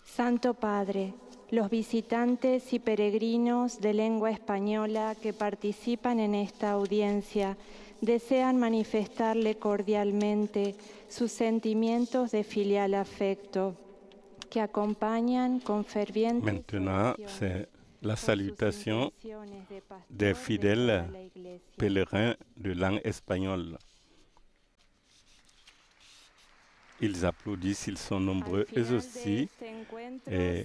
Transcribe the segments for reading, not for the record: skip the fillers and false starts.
Santo Padre, los visitantes y peregrinos de lengua española que participan en esta audiencia desean manifestarle cordialmente sus sentimientos de filial afecto, que acompañan con fervientes Maintenant, c'est la salutation des fidèles pèlerins de langue espagnole. Ils applaudissent, ils sont nombreux, eux aussi. Et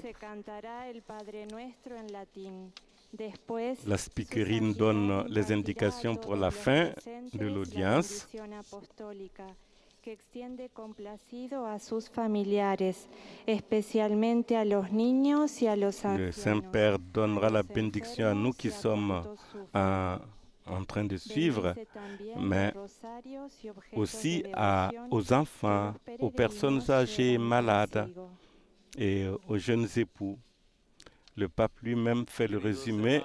la speakerine donne les indications pour la fin de l'audience. Que extiende complacido a sus familiares, especialmente a los niños y a los ancianos. Le Saint-Père donnera la bénédiction à nous qui sommes en train de suivre, mais aussi aux enfants, aux personnes âgées, malades et aux jeunes époux. Le pape lui-même fait le résumé.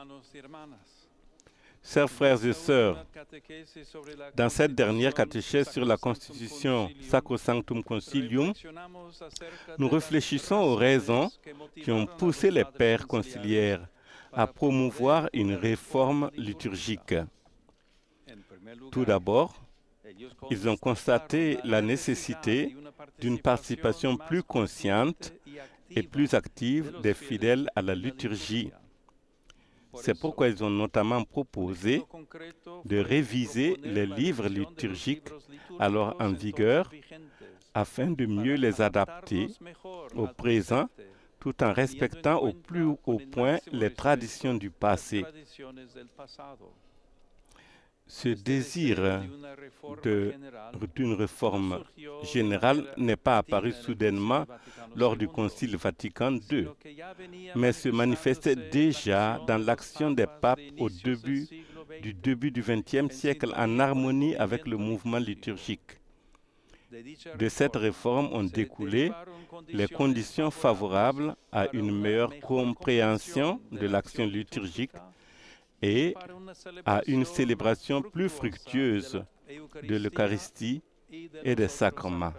Chers frères et sœurs, dans cette dernière catéchèse sur la Constitution Sacrosanctum Concilium, nous réfléchissons aux raisons qui ont poussé les pères conciliaires à promouvoir une réforme liturgique. Tout d'abord, ils ont constaté la nécessité d'une participation plus consciente et plus active des fidèles à la liturgie. C'est pourquoi ils ont notamment proposé de réviser les livres liturgiques alors en vigueur afin de mieux les adapter au présent tout en respectant au plus haut point les traditions du passé. Ce désir d'une réforme générale n'est pas apparu soudainement lors du Concile Vatican II, mais se manifestait déjà dans l'action des papes au début du XXe siècle en harmonie avec le mouvement liturgique. De cette réforme ont découlé les conditions favorables à une meilleure compréhension de l'action liturgique et à une célébration plus fructueuse de l'Eucharistie et des sacrements.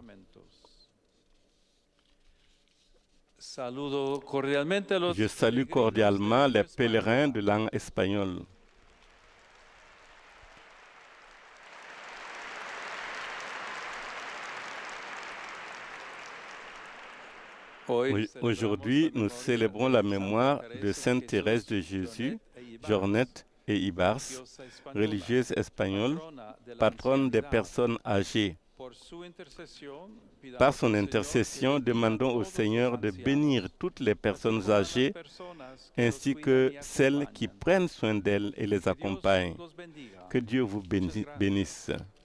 Je salue cordialement les pèlerins de langue espagnole. Aujourd'hui, nous célébrons la mémoire de Sainte Thérèse de Jésus, Jornet et Ibars, religieuse espagnole, patronne des personnes âgées. Par son intercession, demandons au Seigneur de bénir toutes les personnes âgées ainsi que celles qui prennent soin d'elles et les accompagnent. Que Dieu vous bénisse.